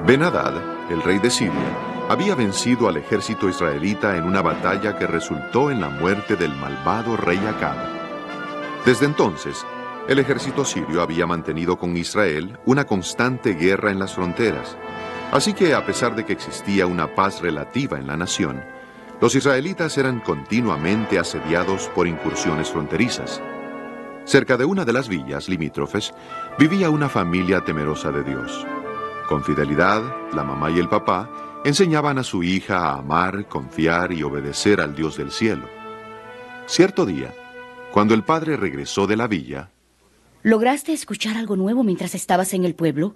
Ben-Hadad, el rey de Siria, había vencido al ejército israelita en una batalla que resultó en la muerte del malvado rey Acab. Desde entonces, el ejército sirio había mantenido con Israel una constante guerra en las fronteras. Así que, a pesar de que existía una paz relativa en la nación, los israelitas eran continuamente asediados por incursiones fronterizas. Cerca de una de las villas limítrofes vivía una familia temerosa de Dios. Con fidelidad, la mamá y el papá enseñaban a su hija a amar, confiar y obedecer al Dios del cielo. Cierto día, cuando el padre regresó de la villa... ¿Lograste escuchar algo nuevo mientras estabas en el pueblo?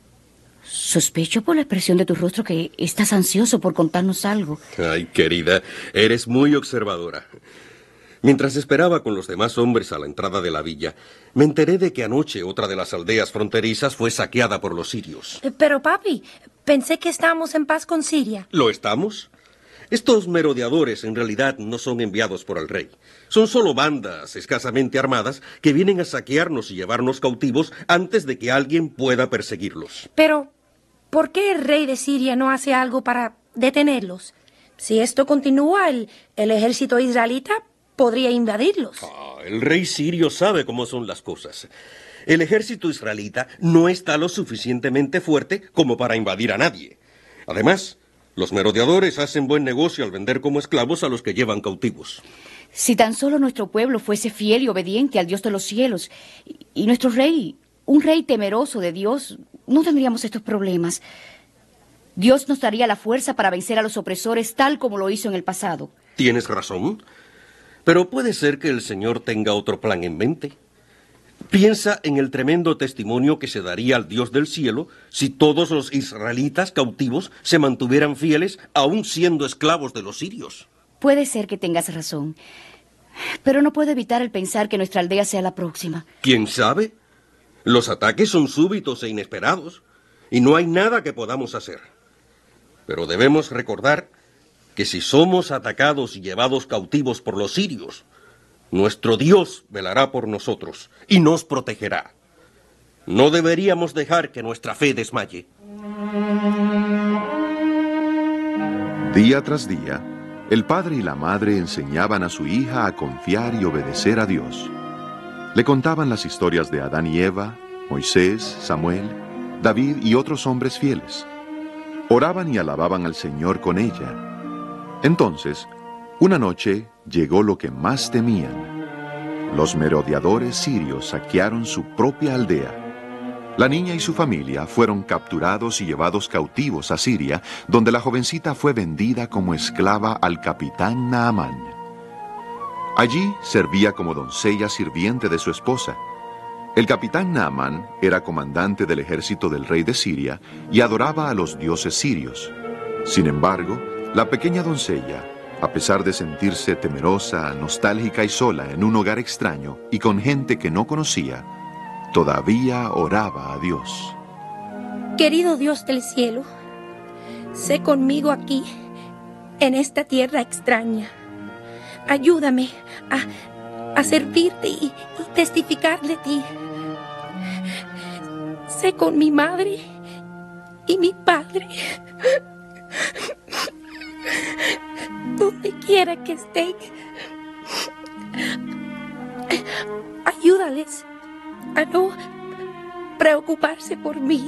Sospecho por la expresión de tu rostro que estás ansioso por contarnos algo. Ay, querida, eres muy observadora. Mientras esperaba con los demás hombres a la entrada de la villa, me enteré de que anoche otra de las aldeas fronterizas fue saqueada por los sirios. Pero, papi, pensé que estábamos en paz con Siria. ¿Lo estamos? Estos merodeadores en realidad no son enviados por el rey. Son solo bandas escasamente armadas que vienen a saquearnos y llevarnos cautivos antes de que alguien pueda perseguirlos. Pero, ¿por qué el rey de Siria no hace algo para detenerlos? Si esto continúa, el ejército israelita podría invadirlos. El rey sirio sabe cómo son las cosas. El ejército israelita no está lo suficientemente fuerte como para invadir a nadie. Además, los merodeadores hacen buen negocio al vender como esclavos a los que llevan cautivos. Si tan solo nuestro pueblo fuese fiel y obediente al Dios de los cielos, y nuestro rey, un rey temeroso de Dios, no tendríamos estos problemas. Dios nos daría la fuerza para vencer a los opresores tal como lo hizo en el pasado. Tienes razón, pero puede ser que el Señor tenga otro plan en mente. Piensa en el tremendo testimonio que se daría al Dios del cielo si todos los israelitas cautivos se mantuvieran fieles, aún siendo esclavos de los sirios. Puede ser que tengas razón, pero no puedo evitar el pensar que nuestra aldea sea la próxima. ¿Quién sabe? Los ataques son súbitos e inesperados, y no hay nada que podamos hacer. Pero debemos recordar que si somos atacados y llevados cautivos por los sirios, nuestro Dios velará por nosotros y nos protegerá. No deberíamos dejar que nuestra fe desmaye. Día tras día, el padre y la madre enseñaban a su hija a confiar y obedecer a Dios. Le contaban las historias de Adán y Eva, Moisés, Samuel, David y otros hombres fieles. Oraban y alababan al Señor con ella. Entonces, una noche llegó lo que más temían. Los merodeadores sirios saquearon su propia aldea. La niña y su familia fueron capturados y llevados cautivos a Siria, donde la jovencita fue vendida como esclava al capitán Naamán. Allí servía como doncella sirviente de su esposa. El capitán Naamán era comandante del ejército del rey de Siria y adoraba a los dioses sirios. Sin embargo, la pequeña doncella, a pesar de sentirse temerosa, nostálgica y sola en un hogar extraño y con gente que no conocía, todavía oraba a Dios. Querido Dios del cielo, sé conmigo aquí, en esta tierra extraña. Ayúdame a servirte y testificar de ti. Sé con mi madre y mi padre. Donde quiera que estén, ayúdales a no preocuparse por mí.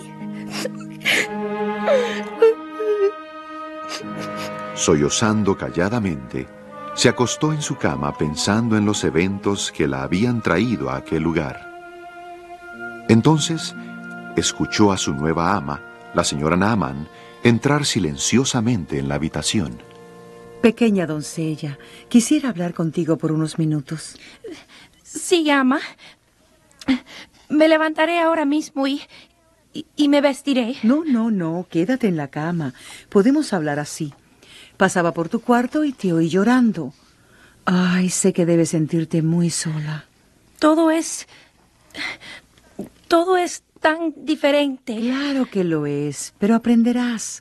Sollozando calladamente, se acostó en su cama pensando en los eventos que la habían traído a aquel lugar. Entonces, escuchó a su nueva ama, la señora Naamán, entrar silenciosamente en la habitación. Pequeña doncella, quisiera hablar contigo por unos minutos. Sí, ama. Me levantaré ahora mismo y me vestiré. No, quédate en la cama. Podemos hablar así. Pasaba por tu cuarto y te oí llorando. Ay, sé que debes sentirte muy sola. Todo es tan diferente. Claro que lo es, pero aprenderás.